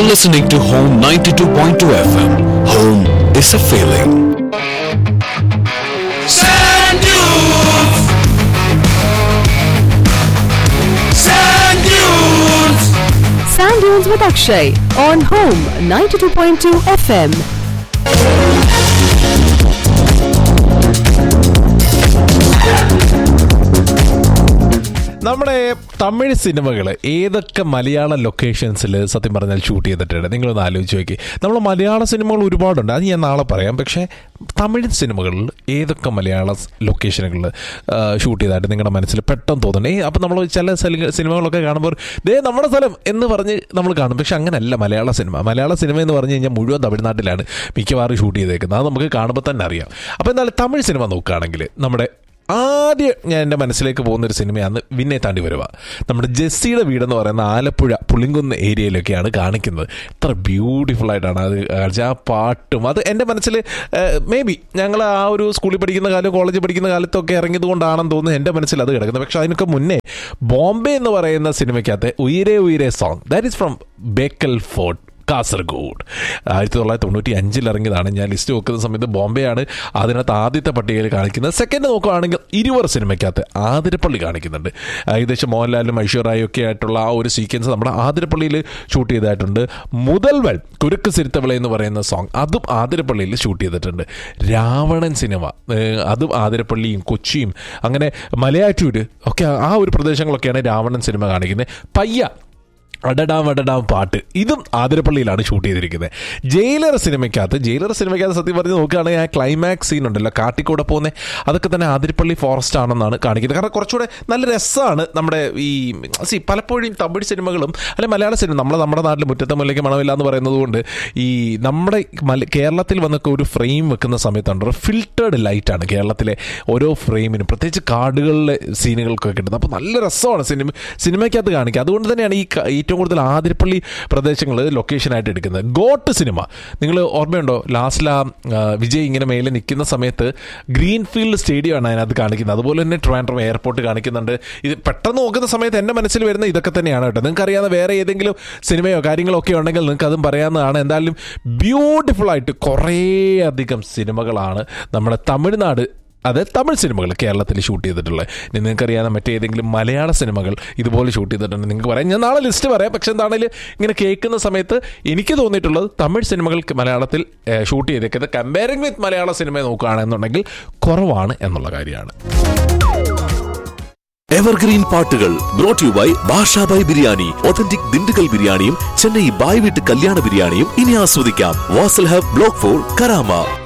You're listening to Home 92.2 FM. Home is a feeling. Sand dunes. Sand dunes. Sand Dunes with Akshay on Home 92.2 FM. നമ്മുടെ തമിഴ് സിനിമകൾ ഏതൊക്കെ മലയാള ലൊക്കേഷൻസിൽ സത്യം പറഞ്ഞാൽ shoot ചെയ്തിട്ടുണ്ട് നിങ്ങളൊന്ന് ആലോചിച്ച് നോക്കി. നമ്മൾ മലയാള സിനിമകൾ ഒരുപാടുണ്ട്, അത് ഞാൻ നാളെ പറയാം. പക്ഷേ തമിഴ് സിനിമകളിൽ ഏതൊക്കെ മലയാള ലൊക്കേഷനുകളിൽ ഷൂട്ട് ചെയ്തതായിട്ട് നിങ്ങളുടെ മനസ്സിൽ പെട്ടെന്ന് തോന്നുന്നത്? അപ്പോൾ നമ്മൾ ചില സിനിമകളൊക്കെ കാണുമ്പോൾ ദേ നമ്മുടെ സ്ഥലം എന്ന് പറഞ്ഞ് നമ്മൾ കാണും. പക്ഷെ അങ്ങനെയല്ല മലയാള സിനിമ എന്ന് പറഞ്ഞു കഴിഞ്ഞാൽ മുഴുവൻ തമിഴ്നാട്ടിലാണ് മിക്കവാറും ഷൂട്ട് ചെയ്തേക്കുന്നത്. അത് നമുക്ക് കാണുമ്പോൾ തന്നെ അറിയാം. അപ്പോൾ എന്തായാലും തമിഴ് സിനിമ നോക്കുകയാണെങ്കിൽ നമ്മുടെ ആദ്യം ഞാൻ എൻ്റെ മനസ്സിലേക്ക് പോകുന്നൊരു സിനിമയാണ് വിന്നെ താണ്ടി വരുക. നമ്മുടെ ജെസ്സിയുടെ വീടെന്ന് പറയുന്ന ആലപ്പുഴ പുളിങ്കുന്ന് ഏരിയയിലൊക്കെയാണ് കാണിക്കുന്നത്. എത്ര ബ്യൂട്ടിഫുൾ ആയിട്ടാണ് അത് ആ പാട്ടും. അത് എൻ്റെ മനസ്സിൽ മേ ബി ഞങ്ങൾ ആ ഒരു സ്കൂളിൽ പഠിക്കുന്ന കാലം കോളേജിൽ പഠിക്കുന്ന കാലത്തൊക്കെ ഇറങ്ങിയത് കൊണ്ടാണെന്ന് തോന്നുന്നു എൻ്റെ മനസ്സിൽ അത് കിടക്കുന്നത്. പക്ഷെ അതിനൊക്കെ മുന്നേ ബോംബെ എന്ന് പറയുന്ന സിനിമയ്ക്കകത്ത് ഉയരെ ഉയരെ song that is from Bekal fort Kasaragod. 1995 ഇറങ്ങിയതാണ്. ഞാൻ ലിസ്റ്റ് നോക്കുന്ന സമയത്ത് ബോംബെയാണ് അതിനകത്ത് ആദ്യത്തെ പട്ടികയിൽ കാണിക്കുന്നത്. സെക്കൻഡ് നോക്കുകയാണെങ്കിൽ ഇരുവർ സിനിമയ്ക്കകത്ത് ആതിരപ്പള്ളി കാണിക്കുന്നുണ്ട്. ഏകദേശം മോഹൻലാലും ഐശ്വര്യയും ഒക്കെ ആയിട്ടുള്ള ആ ഒരു സീക്വൻസ് നമ്മുടെ ആതിരപ്പള്ളിയിൽ ഷൂട്ട് ചെയ്തിട്ടുണ്ട്. മുതൽവൻ കുരുക്ക് സിരുത്തവിള എന്ന് പറയുന്ന സോങ് അതും ആതിരപ്പള്ളിയിൽ ഷൂട്ട് ചെയ്തിട്ടുണ്ട്. രാവണൻ സിനിമ അതും ആതിരപ്പള്ളിയും കൊച്ചിയും അങ്ങനെ മലയാറ്റൂര് ഒക്കെ ആ ഒരു പ്രദേശങ്ങളൊക്കെയാണ് രാവണൻ സിനിമ കാണിക്കുന്നത്. പയ്യ അടടാം പാട്ട് ഇതും ആതിരപ്പള്ളിയിലാണ് ഷൂട്ട് ചെയ്തിരിക്കുന്നത്. ജയിലർ സിനിമയ്ക്കകത്ത് സത്യം പറഞ്ഞ് നോക്കുകയാണെങ്കിൽ ആ ക്ലൈമാക്സ് സീൻ ഉണ്ടല്ലോ കാട്ടിക്കൂടെ പോകുന്നത്, അതൊക്കെ തന്നെ ആതിരപ്പള്ളി ഫോറസ്റ്റ് ആണെന്നാണ് കാണിക്കുന്നത്. കാരണം കുറച്ചുകൂടെ നല്ല രസമാണ്. നമ്മുടെ ഈ പലപ്പോഴും തമിഴ് സിനിമകളും അല്ലെ മലയാള സിനിമ നമ്മുടെ നാട്ടിൽ മുറ്റത്തെ മുല്ലയ്ക്ക് മണമില്ല എന്ന് പറയുന്നത് കൊണ്ട് ഈ നമ്മുടെ കേരളത്തിൽ വന്നൊക്കെ ഒരു ഫ്രെയിം വെക്കുന്ന സമയത്തുണ്ട് ഫിൽറ്റേർഡ് ലൈറ്റാണ് കേരളത്തിലെ ഓരോ ഫ്രെയിമിനും, പ്രത്യേകിച്ച് കാടുകളിലെ സീനുകൾക്കൊക്കെ കിട്ടുന്നത്. അപ്പോൾ നല്ല രസമാണ് സിനിമയ്ക്കകത്ത് കാണിക്കുക. അതുകൊണ്ട് തന്നെയാണ് ഈ ഏറ്റവും കൂടുതൽ ആതിരപ്പള്ളി പ്രദേശങ്ങൾ ലൊക്കേഷനായിട്ട് എടുക്കുന്നത്. ഗോട്ട് സിനിമ നിങ്ങൾ ഓർമ്മയുണ്ടോ? ലാസ്റ്റിൽ വിജയ് ഇങ്ങനെ മേലെ നിൽക്കുന്ന സമയത്ത് ഗ്രീൻഫീൽഡ് സ്റ്റേഡിയമാണ് അതിനകത്ത് കാണിക്കുന്നത്. അതുപോലെ തന്നെ ട്രിവാൻഡ്രം എയർപോർട്ട് കാണിക്കുന്നുണ്ട്. ഇത് പെട്ടെന്ന് നോക്കുന്ന സമയത്ത് എൻ്റെ മനസ്സിൽ വരുന്ന ഇതൊക്കെ തന്നെയാണ് കേട്ടോ. നിങ്ങൾക്ക് അറിയാവുന്ന വേറെ ഏതെങ്കിലും സിനിമയോ കാര്യങ്ങളോ ഒക്കെ ഉണ്ടെങ്കിൽ നിങ്ങൾക്ക് അതും പറയാവുന്നതാണ്. എന്തായാലും ബ്യൂട്ടിഫുൾ ആയിട്ട് കുറേയധികം സിനിമകളാണ് നമ്മുടെ തമിഴ്നാട് തമിഴ് സിനിമകൾ കേരളത്തിൽ ഷൂട്ട് ചെയ്തിട്ടുള്ളത്. നിങ്ങൾക്കറിയാവുന്ന മറ്റേതെങ്കിലും മലയാള സിനിമകൾ ഇതുപോലെ ഷൂട്ട് ചെയ്തിട്ടുണ്ട് നിങ്ങൾക്ക് പറയാം. ഞാൻ നാളെ ലിസ്റ്റ് പറയാം. പക്ഷെ എന്താണെങ്കിലും ഇങ്ങനെ കേൾക്കുന്ന സമയത്ത് എനിക്ക് തോന്നിയിട്ടുള്ളത് തമിഴ് സിനിമകൾ മലയാളത്തിൽ ഷൂട്ട് ചെയ്തേക്കുന്നത് കമ്പയറിംഗ് വിത്ത് മലയാള സിനിമ നോക്കുകയാണെന്നുണ്ടെങ്കിൽ കുറവാണ് എന്നുള്ള കാര്യമാണ്. എവർഗ്രീൻ പാട്ടുകൾ brought you by Basha by biryani. Authentic Dindigul ബിരിയാണിയും ചെന്നൈ ബായ് വീട്ട് കല്യാണ ബിരിയാണിയും ഇനി ആസ്വദിക്കാം. Wasl hub block 4 Karama.